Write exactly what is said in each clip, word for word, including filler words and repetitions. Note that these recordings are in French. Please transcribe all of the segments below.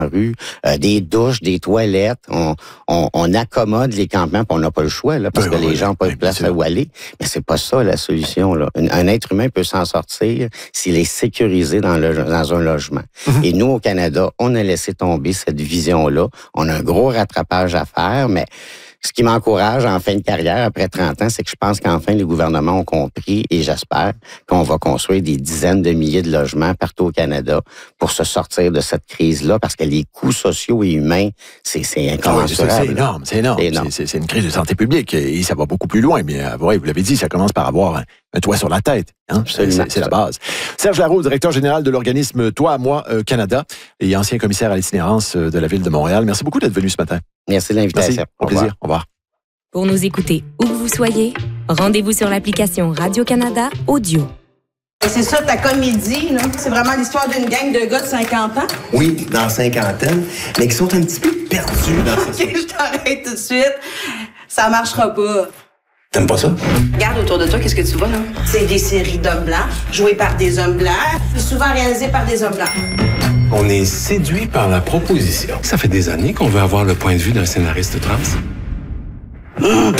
rue, euh, des douches, des toilettes. On, on, on accommode les campements, puis on n'a pas le choix, là, parce oui, que oui, les gens n'ont pas de place à où aller. Mais c'est pas ça la solution, là. Un, un être humain peut s'en sortir s'il est sécurisé dans, le, dans un logement. Mm-hmm. Et nous, au Canada, on a laissé tomber cette vision-là. On a un gros rattrapage à faire, mais ce qui m'encourage en fin de carrière, après trente ans, c'est que je pense qu'enfin, les gouvernements ont compris, et j'espère qu'on va construire des dizaines de milliers de logements partout au Canada pour se sortir de cette crise-là, parce que les coûts sociaux et humains, c'est, c'est incommensurable. C'est, c'est énorme, c'est énorme. C'est, énorme. C'est, c'est une crise de santé publique et ça va beaucoup plus loin. Mais euh, ouais, vous l'avez dit, ça commence par avoir un, un toit sur la tête. Hein? C'est, c'est, c'est la base. Serge Larault, directeur général de l'organisme Toi à moi euh, Canada et ancien commissaire à l'itinérance de la Ville de Montréal. Merci beaucoup d'être venu ce matin. Merci de l'invitation. Merci. Au, au plaisir. Au revoir. Pour nous écouter où que vous soyez, rendez-vous sur l'application Radio-Canada Audio. Et c'est ça, ta comédie, là? C'est vraiment l'histoire d'une gang de gars de cinquante ans? Oui, dans la cinquantaine, mais qui sont un petit peu perdus dans OK, je t'arrête tout de suite. Ça marchera pas. T'aimes pas ça? Regarde autour de toi, qu'est-ce que tu vois, là? C'est des séries d'hommes blancs, jouées par des hommes blancs, puis souvent réalisées par des hommes blancs. On est séduit par la proposition. Ça fait des années qu'on veut avoir le point de vue d'un scénariste trans. Mmh.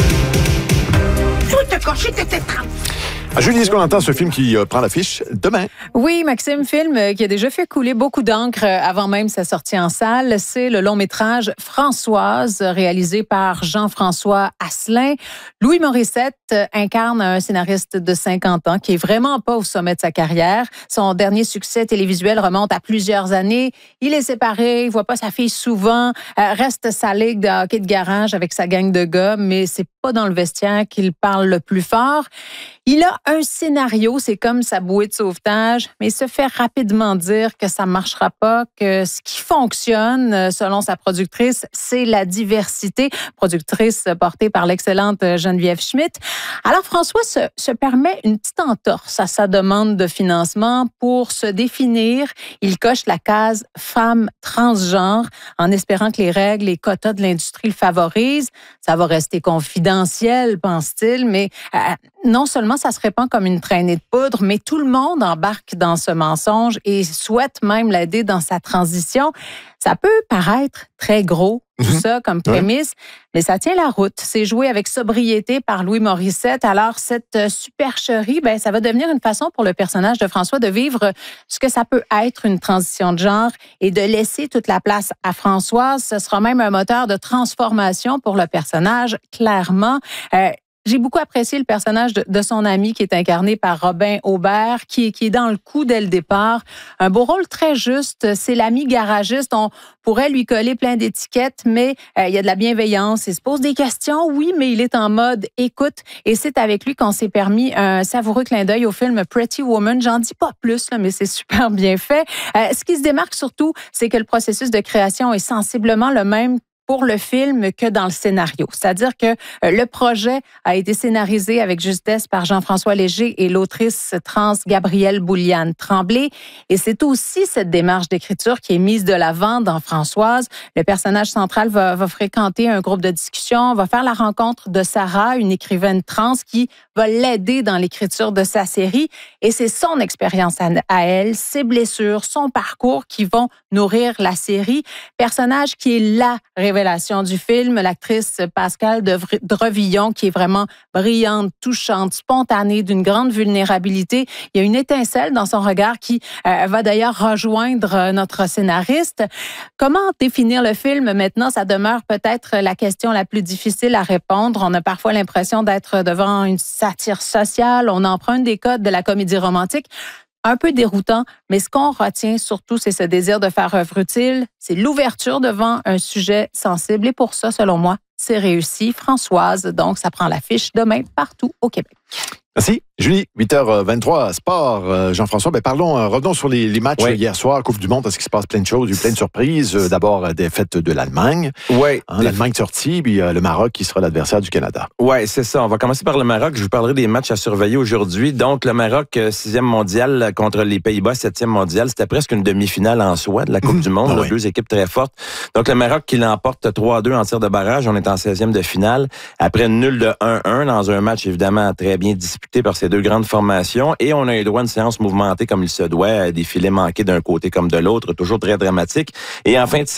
Tout te cocher, t'étais trans. Julie, est-ce qu'on entend ce film qui euh, prend l'affiche demain? Oui, Maxime, film euh, qui a déjà fait couler beaucoup d'encre euh, avant même sa sortie en salle. C'est le long-métrage Françoise, réalisé par Jean-François Asselin. Louis Morissette euh, incarne un scénariste de cinquante ans qui est vraiment pas au sommet de sa carrière. Son dernier succès télévisuel remonte à plusieurs années. Il est séparé, il voit pas sa fille souvent, euh, reste sa ligue de hockey de garage avec sa gang de gars, mais c'est pas dans le vestiaire qu'il parle le plus fort. Il a un scénario, c'est comme sa bouée de sauvetage, mais il se fait rapidement dire que ça ne marchera pas, que ce qui fonctionne, selon sa productrice, c'est la diversité. Productrice portée par l'excellente Geneviève Schmidt. Alors, François se, se permet une petite entorse à sa demande de financement pour se définir. Il coche la case femme transgenre en espérant que les règles et quotas de l'industrie le favorisent. Ça va rester confidentiel, pense-t-il, mais euh, non seulement ça se répand comme une traînée de poudre, mais tout le monde embarque dans ce mensonge et souhaite même l'aider dans sa transition. Ça peut paraître très gros, tout mm-hmm. ça, comme prémisse, ouais. mais ça tient la route. C'est joué avec sobriété par Louis Morissette. Alors, cette supercherie, ben, ça va devenir une façon pour le personnage de François de vivre ce que ça peut être une transition de genre et de laisser toute la place à Françoise. Ce sera même un moteur de transformation pour le personnage, clairement. Euh, J'ai beaucoup apprécié le personnage de, de son ami qui est incarné par Robin Aubert, qui, qui est dans le coup dès le départ. Un beau rôle très juste. C'est l'ami garagiste. On pourrait lui coller plein d'étiquettes, mais euh, il y a de la bienveillance. Il se pose des questions, oui, mais il est en mode écoute. Et c'est avec lui qu'on s'est permis un savoureux clin d'œil au film Pretty Woman. J'en dis pas plus, là, mais c'est super bien fait. Euh, ce qui se démarque surtout, c'est que le processus de création est sensiblement le même pour le film que dans le scénario. C'est-à-dire que le projet a été scénarisé avec justesse par Jean-François Léger et l'autrice trans Gabrielle Bouliane-Tremblay. Et c'est aussi cette démarche d'écriture qui est mise de l'avant dans Françoise. Le personnage central va, va fréquenter un groupe de discussion, va faire la rencontre de Sarah, une écrivaine trans qui va l'aider dans l'écriture de sa série. Et c'est son expérience à, à elle, ses blessures, son parcours qui vont nourrir la série. Personnage qui est la révélation du film, l'actrice Pascale Drevillon, qui est vraiment brillante, touchante, spontanée, d'une grande vulnérabilité. Il y a une étincelle dans son regard qui euh, va d'ailleurs rejoindre notre scénariste. Comment définir le film maintenant? Ça demeure peut-être la question la plus difficile à répondre. On a parfois l'impression d'être devant une satire sociale. On emprunte des codes de la comédie romantique. Un peu déroutant, mais ce qu'on retient surtout, c'est ce désir de faire œuvre utile, c'est l'ouverture devant un sujet sensible. Et pour ça, selon moi, c'est réussi. Françoise, donc, ça prend l'affiche demain partout au Québec. Merci. Julie, huit heures vingt-trois, sport. Jean-François, ben parlons, revenons sur les, les matchs oui. hier soir, Coupe du Monde, parce qu'il se passe plein de choses, il y a eu plein de surprises. D'abord, défaite de l'Allemagne. Oui. Hein, L'Allemagne sortie, puis euh, le Maroc qui sera l'adversaire du Canada. Oui, c'est ça. On va commencer par le Maroc. Je vous parlerai des matchs à surveiller aujourd'hui. Donc, le Maroc, sixième mondial contre les Pays-Bas, septième mondial. C'était presque une demi-finale en soi de la Coupe mmh. du Monde. Ah, oui. Deux équipes très fortes. Donc, le Maroc qui l'emporte trois à deux en tir de barrage. On est en seizième de finale. Après une nulle de un un dans un match, évidemment, très bien disputé par ces deux grandes formations. Et on a eu droit à une séance mouvementée comme il se doit, des filets manqués d'un côté comme de l'autre, toujours très dramatique. Et en fin de